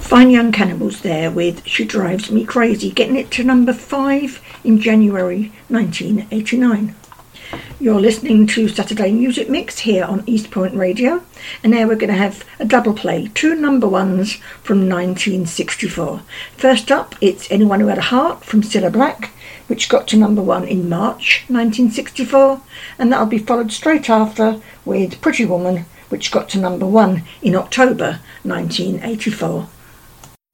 Fine Young Cannibals there with She Drives Me Crazy, getting it to number 5 in January 1989. You're listening to Saturday Music Mix here on East Point Radio, and now we're going to have a double play, 2 number ones from 1964. First up, it's Anyone Who Had a Heart from Cilla Black, which got to number 1 in March 1964, and that'll be followed straight after with Pretty Woman, which got to number 1 in October 1984.